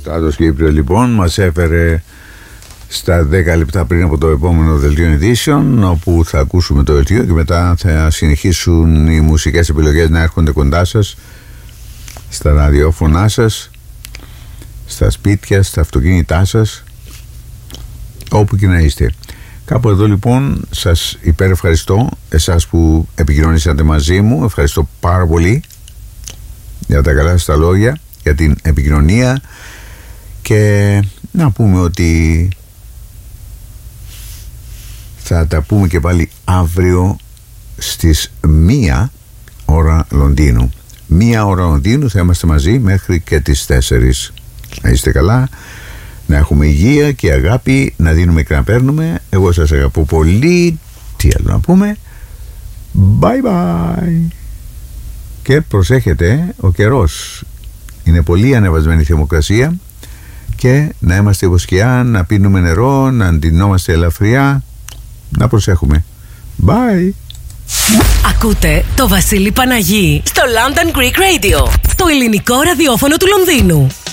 Στράτος Κύπριο λοιπόν μας έφερε στα 10 λεπτά πριν από το επόμενο δελτίο ειδήσεων, όπου θα ακούσουμε το δελτίο και μετά θα συνεχίσουν οι μουσικές επιλογές να έρχονται κοντά σας, στα ραδιόφωνά σας, στα σπίτια, στα αυτοκίνητά σας, όπου και να είστε. Κάπου εδώ λοιπόν σας υπερευχαριστώ εσάς που επικοινωνήσατε μαζί μου. Ευχαριστώ πάρα πολύ για τα καλά σας τα λόγια, για την επικοινωνία, και να πούμε ότι θα τα πούμε και πάλι αύριο στις 1 ώρα Λονδίνου. 1 ώρα Λονδίνου θα είμαστε μαζί μέχρι και τις 4. Να είστε καλά, να έχουμε υγεία και αγάπη, να δίνουμε και να παίρνουμε. Εγώ σας αγαπώ πολύ. Τι άλλο να πούμε? Bye bye. Και προσέχετε, ο καιρός είναι πολύ ανεβασμένη θερμοκρασία, και να είμαστε υποσκιά, να πίνουμε νερό, να ντυνόμαστε ελαφριά, να προσέχουμε. Bye. Ακούτε το Βασίλη Παναγί στο London Greek Radio, το ελληνικό ραδιόφωνο του Λονδίνου.